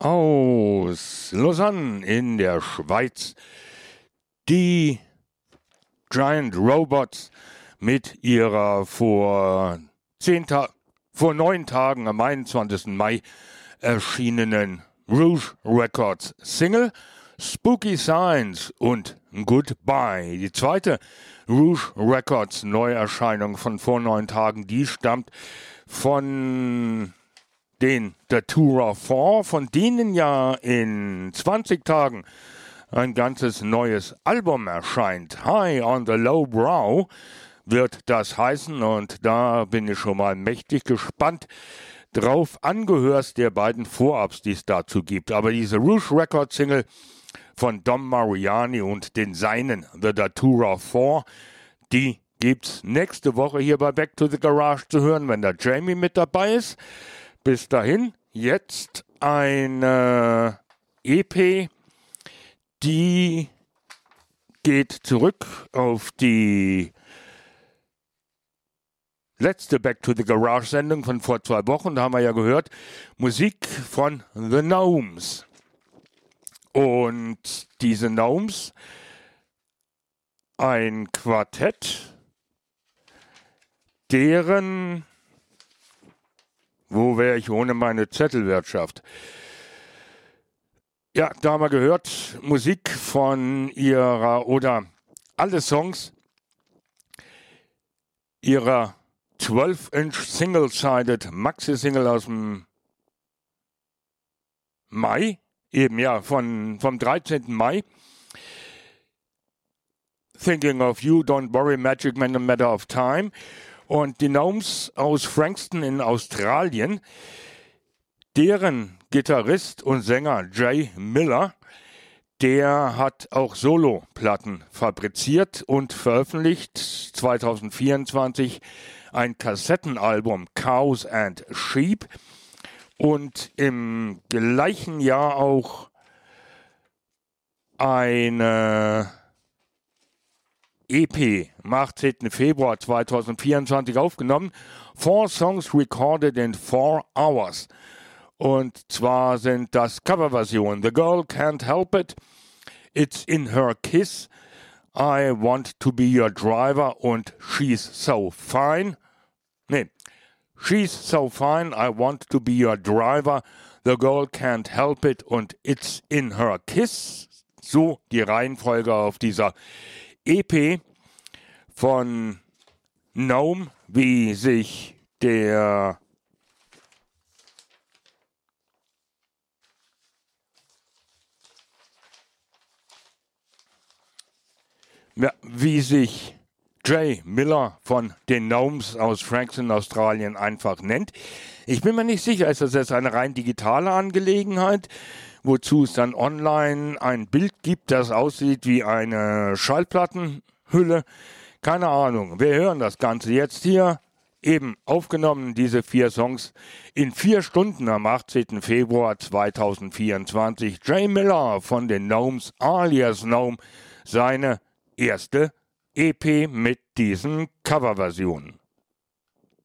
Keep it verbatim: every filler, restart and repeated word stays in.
Aus Lausanne in der Schweiz. Die Giant Robots mit ihrer vor zehn Ta- vor neun Tagen am einundzwanzigsten Mai erschienenen Rouge Records Single Spooky Signs und Goodbye. Die zweite Rouge Records Neuerscheinung von vor neun Tagen, die stammt von den Datura vier, von denen ja in zwanzig Tagen ein ganzes neues Album erscheint. High on the Low Brow wird das heißen, und da bin ich schon mal mächtig gespannt drauf, angehört der beiden Vorabs, die es dazu gibt. Aber diese Rouge Records Single von Dom Mariani und den Seinen, The Datura vier, die gibt's nächste Woche hier bei Back to the Garage zu hören, wenn der Jamie mit dabei ist. Bis dahin, jetzt eine E P, die geht zurück auf die letzte Back to the Garage Sendung von vor zwei Wochen. Da haben wir ja gehört, Musik von The Gnomes. Und diese Gnomes, ein Quartett, deren... Wo wäre ich ohne meine Zettelwirtschaft? Ja, da haben wir gehört, Musik von ihrer, oder alle Songs ihrer zwölf Inch Single-Sided Maxi-Single aus dem Mai, eben ja, von, vom dreizehnten Mai. Thinking of You, Don't Worry, Magic Man, A Matter of Time. Und die Gnomes aus Frankston in Australien, deren Gitarrist und Sänger Jay Miller, der hat auch Solo-Platten fabriziert und veröffentlicht zwanzig vierundzwanzig ein Kassettenalbum Cows and Sheep und im gleichen Jahr auch eine E P am achtzehnten Februar zweitausendvierundzwanzig aufgenommen. Four Songs recorded in four hours. Und zwar sind das Coverversionen. The Girl Can't Help It, It's in Her Kiss, I Want to Be Your Driver und She's So Fine. Nee, She's So Fine, I Want to Be Your Driver, The Girl Can't Help It und It's in Her Kiss. So die Reihenfolge auf dieser E P von Gnome, wie sich der ja, wie sich Jay Miller von den Gnomes aus Frankston, Australien einfach nennt. Ich bin mir nicht sicher, ist das jetzt eine rein digitale Angelegenheit, wozu es dann online ein Bild gibt, das aussieht wie eine Schallplattenhülle. Keine Ahnung. Wir hören das Ganze jetzt hier. Eben aufgenommen, diese vier Songs, in vier Stunden am achtzehnten Februar zweitausendvierundzwanzig. Jay Miller von den Gnomes, alias Gnome, seine erste E P mit diesen Coverversionen.